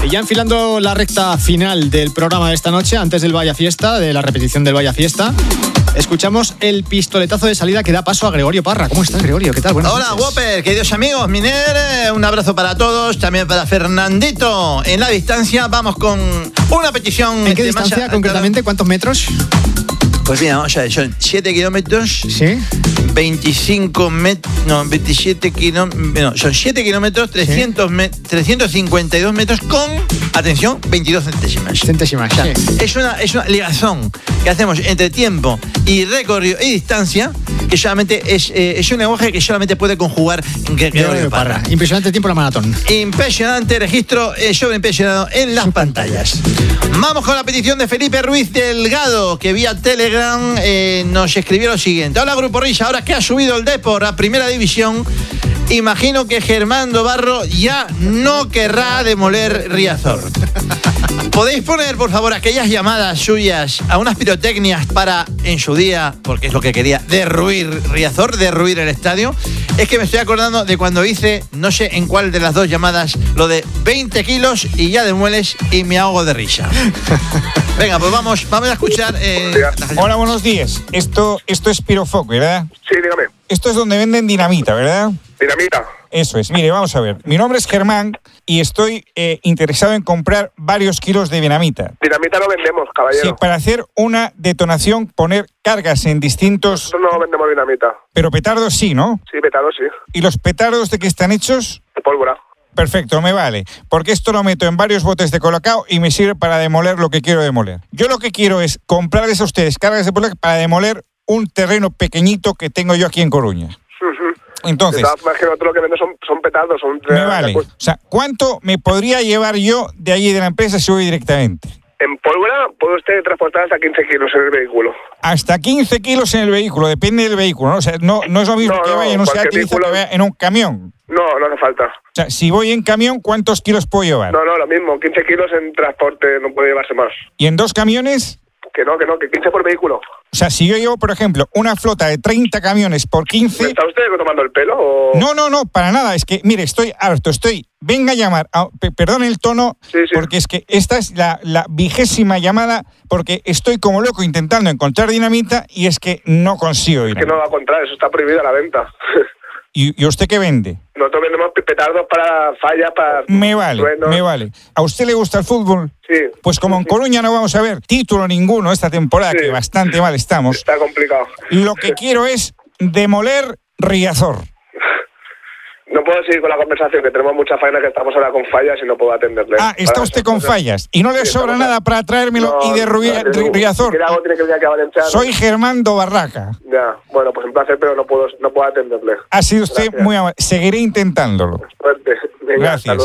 Ya enfilando la recta final del programa de esta noche, antes del Vaya Fiesta, de la repetición del Vaya Fiesta, escuchamos el pistoletazo de salida que da paso a Gregorio Parra. ¿Cómo estás, Gregorio? ¿Qué tal? Buenas Hola, noches. Whopper, queridos amigos, Miner, un abrazo para todos, también para Fernandito. En la distancia vamos con una petición. ¿En qué distancia concretamente? ¿Cuántos metros? Pues mira, vamos a ver, son 7 kilómetros. Sí. 25 metros, no, 27 kilómetros, no, son 7 kilómetros, 352 metros con, atención, 22 centésimas. Centésimas, O sea, sí. es una ligazón que hacemos entre tiempo y recorrido y distancia, que solamente es un lenguaje que solamente puede conjugar Gregorio Parra. Impresionante tiempo la maratón. Impresionante registro, sobreimpresionado en las pantallas. Vamos con la petición de Felipe Ruiz Delgado, que vía Telegram nos escribió lo siguiente. Hola, Grupo Risa, ahora que ha subido el Depor a Primera División, imagino que Germán Dobarro ya no querrá demoler Riazor. ¿Podéis poner, por favor, aquellas llamadas suyas a unas pirotecnias para, en su día, porque es lo que quería, derruir Riazor, derruir el estadio? Es que me estoy acordando de cuando hice, no sé en cuál de las dos llamadas, lo de 20 kilos y ya demueles y me ahogo de risa. Venga, pues vamos a escuchar. Hola, buenos días. Esto es Pirofoc, ¿verdad? Sí, dígame. Esto es donde venden dinamita, ¿verdad? Dinamita. Eso es. Mire, vamos a ver. Mi nombre es Germán y estoy interesado en comprar varios kilos de dinamita. Dinamita no vendemos, caballero. Sí, para hacer una detonación, poner cargas en distintos... Nosotros no vendemos dinamita. Pero petardos sí, ¿no? Sí, petardos sí. ¿Y los petardos de qué están hechos? De pólvora. Perfecto, me vale. Porque esto lo meto en varios botes de colocado y me sirve para demoler lo que quiero demoler. Yo lo que quiero es comprarles a ustedes cargas de pólvora para demoler un terreno pequeñito que tengo yo aquí en Coruña. Entonces, de todas formas, que nosotros lo que vendemos son petardos. me vale. O sea, ¿cuánto me podría llevar yo de allí de la empresa si voy directamente? En pólvora puede usted transportar hasta 15 kilos en el vehículo. Hasta 15 kilos en el vehículo, depende del vehículo, ¿no? O sea, no es lo mismo que vaya en un Seat Ibiza que vaya en un camión. No hace falta. O sea, si voy en camión, ¿cuántos kilos puedo llevar? No, lo mismo. 15 kilos en transporte no puede llevarse más. ¿Y en 2 camiones? Que 15 por vehículo. O sea, si yo llevo, por ejemplo, una flota de 30 camiones por 15... ¿Me está usted tomando el pelo o...? No, para nada. Es que, mire, estoy harto. Venga a llamar. Perdón el tono, sí. Porque es que esta es la 20ª llamada, porque estoy como loco intentando encontrar dinamita y es que no consigo dinamita. Es que no va a encontrar, eso está prohibido a la venta. ¿Y usted qué vende? Nosotros vendemos petardos para fallas, para... Me vale. ¿A usted le gusta el fútbol? Sí. Pues como en Coruña no vamos a ver título ninguno esta temporada, que bastante mal estamos. Está complicado. Lo que quiero es demoler Riazor. No puedo seguir con la conversación, que tenemos mucha faena, que estamos ahora con fallas y no puedo atenderle. Está usted con fallas. ¿Y no le sobra nada para traérmelo y derruir Riazor? Algo tiene que venir aquí a Valencia. Soy Germán Dobarraca. Ya, bueno, pues un placer, pero no puedo atenderle. Ha sido usted muy amable. Seguiré intentándolo. Suerte. Venga, gracias.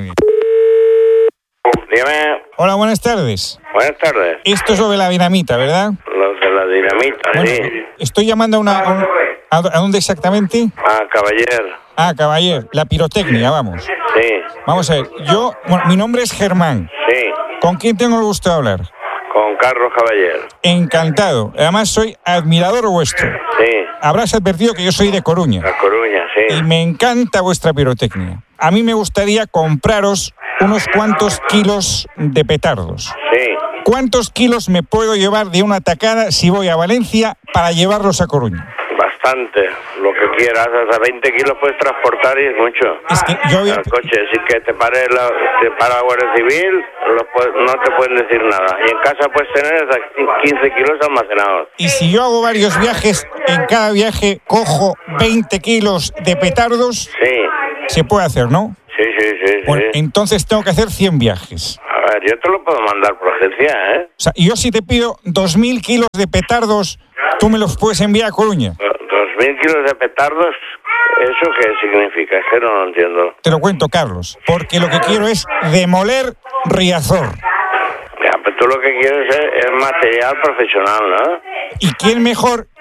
Dígame. Hola, buenas tardes. Buenas tardes. Esto es sobre la dinamita, ¿verdad? Lo de la dinamita, bueno, sí. Estoy llamando ¿a dónde exactamente? A Caballero. Caballero. La pirotecnia, vamos. Sí. Vamos a ver. Mi nombre es Germán. Sí. ¿Con quién tengo el gusto de hablar? Con Carlos Caballero. Encantado. Además, soy admirador vuestro. Sí. Habrás advertido que yo soy de Coruña. De Coruña, sí. Y me encanta vuestra pirotecnia. A mí me gustaría compraros unos cuantos kilos de petardos. Sí. ¿Cuántos kilos me puedo llevar de una tacada si voy a Valencia para llevarlos a Coruña? Bastante, lo que quieras, hasta 20 kilos puedes transportar y es mucho. Es que yo el coche, si que te para la Guardia Civil, no te pueden decir nada. Y en casa puedes tener hasta 15 kilos almacenados. Y si yo hago varios viajes, en cada viaje cojo 20 kilos de petardos, sí. Se puede hacer, ¿no? Sí. Bueno, entonces tengo que hacer 100 viajes. A ver, yo te lo puedo mandar por agencia, ¿eh? O sea, yo si te pido 2.000 kilos de petardos, ¿tú me los puedes enviar a Coruña? 2.000 kilos de petardos, ¿eso qué significa? Es que no lo entiendo. Te lo cuento, Carlos, porque lo que quiero es demoler Riazor. Ya, pues tú lo que quieres es material profesional, ¿no? ¿Y quién mejor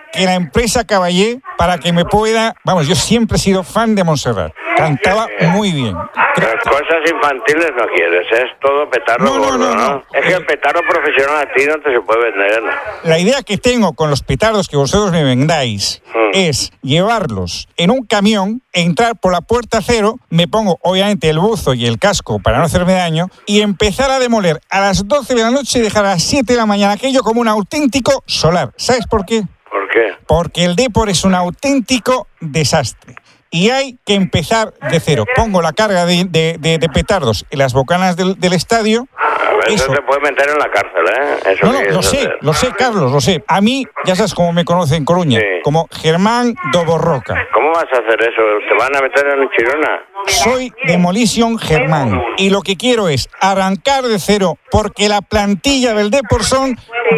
que la empresa Caballé para que me pueda... Vamos, yo siempre he sido fan de Montserrat. Cantaba muy bien. Las cosas infantiles no quieres, es todo petardo gordo, ¿no? Es que el petardo profesional a ti no te se puede vender. La idea que tengo con los petardos que vosotros me vendáis es llevarlos en un camión, entrar por la puerta cero, me pongo obviamente el buzo y el casco para no hacerme daño y empezar a demoler a las 12 de la noche y dejar a las 7 de la mañana aquello como un auténtico solar. ¿Sabes por qué? ¿Por qué? Porque el Depor es un auténtico desastre. Y hay que empezar de cero. Pongo la carga de petardos en las bocanas del estadio. Eso te puede meter en la cárcel, ¿eh? Eso no, lo sé, Carlos, lo sé. A mí, ya sabes cómo me conocen en Coruña, como Germán Doborroca. ¿Cómo vas a hacer eso? ¿Te van a meter en Chirona? Soy Demolition Germán y lo que quiero es arrancar de cero porque la plantilla del Depor son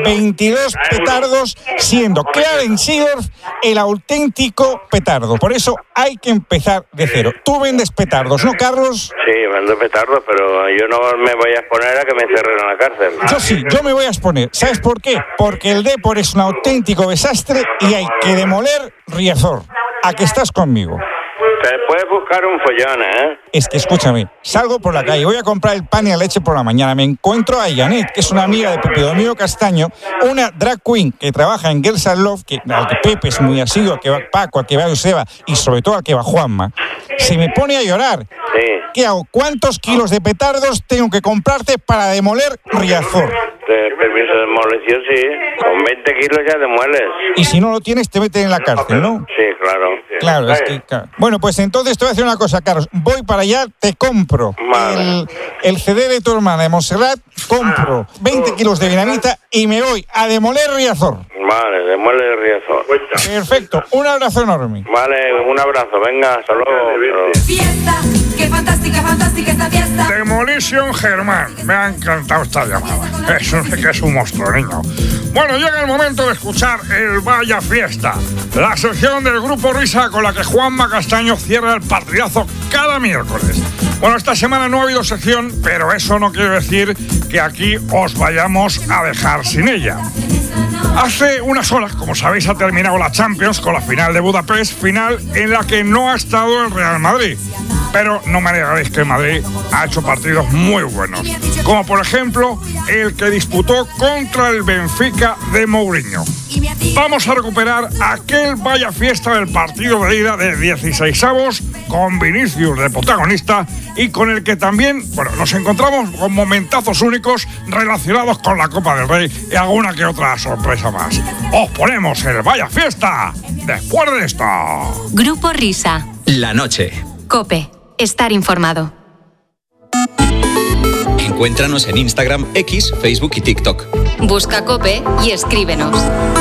22 petardos, siendo Clarence Seedorf el auténtico petardo. Por eso hay que empezar de cero. Tú vendes petardos, ¿no, Carlos? Sí, vendo petardos, pero yo no me voy a exponer a que me encierren en la cárcel. Yo sí, yo me voy a exponer. ¿Sabes por qué? Porque el Depor es un auténtico desastre y hay que demoler Riazor. ¿A que estás conmigo? Te puedes buscar un follón, ¿eh? Es que escúchame, salgo por la calle, voy a comprar el pan y la leche por la mañana, me encuentro a Janet, que es una amiga de Pepe Domingo Castaño, una drag queen que trabaja en Girls and Love, al que Pepe es muy asiduo, al que va Paco, al que va Joseba y sobre todo al que va Juanma, se me pone a llorar. Sí. ¿Qué hago? ¿Cuántos kilos de petardos tengo que comprarte para demoler Riazor? Permiso de demolición, sí. Con 20 kilos ya demueles. Y si no lo tienes, te meten en la cárcel, ¿no? Sí, claro. Claro, es que... Claro. Bueno, pues entonces te voy a decir una cosa, Carlos. Voy para allá, te compro el CD de tu hermana de Montserrat, compro 20 kilos de dinamita y me voy a demoler Riazor. Vale, demuele Riazor. Perfecto, un abrazo enorme. Vale, un abrazo, venga, hasta luego. Fiesta, qué fantástica, fantástica esta fiesta. Demolition Germán, me ha encantado esta llamada. Eso sí que es un monstruo, niño. Bueno, llega el momento de escuchar el Vaya Fiesta, la sección del Grupo Risa con la que Juanma Castaño cierra el partidazo cada miércoles. Bueno, esta semana no ha habido sección, pero eso no quiere decir que aquí os vayamos a dejar sin ella. Hace unas horas, como sabéis, ha terminado la Champions con la final de Budapest, final en la que no ha estado el Real Madrid. Pero no me negaréis que el Madrid ha hecho partidos muy buenos, como por ejemplo el que disputó contra el Benfica de Mourinho. Vamos a recuperar aquel Vaya Fiesta del partido de ida de 16avos con Vinicius de protagonista y con el que también, nos encontramos con momentazos únicos relacionados con la Copa del Rey y alguna que otra sorpresa más. Os ponemos el Vaya Fiesta después de esto. Grupo Risa. La noche. COPE. Estar informado. Encuéntranos en Instagram, X, Facebook y TikTok. Busca COPE y escríbenos.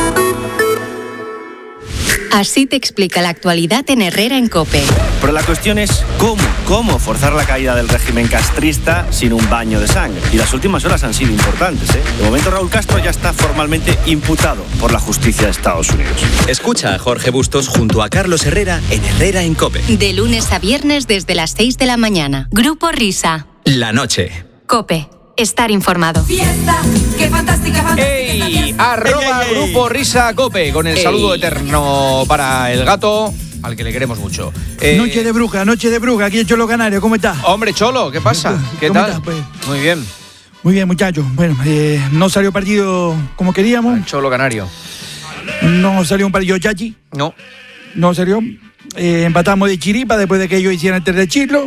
Así te explica la actualidad en Herrera en COPE. Pero la cuestión es cómo forzar la caída del régimen castrista sin un baño de sangre. Y las últimas horas han sido importantes, ¿eh? De momento Raúl Castro ya está formalmente imputado por la justicia de Estados Unidos. Escucha a Jorge Bustos junto a Carlos Herrera en Herrera en COPE. De lunes a viernes desde las 6 de la mañana. Grupo Risa. La noche. COPE. Estar informado. Fiesta, qué fantástica, fantástica. ¡Ey! Arroba Grupo Risa COPE con el saludo eterno para el gato, al que le queremos mucho. Noche de bruja, aquí en Cholo Canario, ¿cómo estás? Hombre, Cholo, ¿qué pasa? ¿Qué ¿Cómo tal? estás, pues? Muy bien. Muy bien, muchachos. Bueno, no salió partido como queríamos. El Cholo Canario. No salió un partido chachi. No salió. Empatamos de chiripa después de que ellos hicieran el tercer chirlo.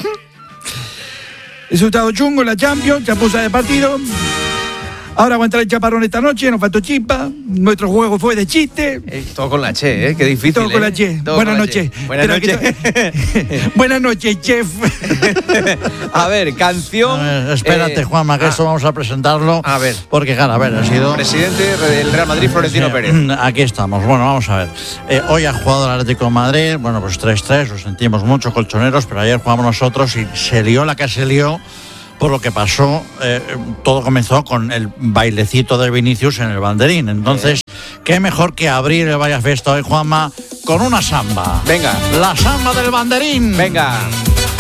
Resultado chungo en la Champions, chapuza de partido. Ahora va a entrar el chaparrón esta noche, nos faltó chispa. Nuestro juego fue de chiste. Todo con la Che, ¿eh? Qué difícil. Todo con la Che. Buenas noches. Buenas noches. Buenas noches, chef. A ver, canción. Espérate, Juanma, que esto vamos a presentarlo. A ver. Porque, claro, a ver, ha sido. Presidente del Real Madrid, Florentino Pérez. Aquí estamos. Bueno, vamos a ver. Hoy ha jugado el Atlético de Madrid. Bueno, pues 3-3. Lo sentimos mucho, colchoneros. Pero ayer jugamos nosotros y se lió la que se lió. Por lo que pasó, todo comenzó con el bailecito de Vinicius en el banderín. Entonces, qué mejor que abrir el Vaya Fiesta hoy, Juanma, con una samba. Venga. La samba del banderín. Venga.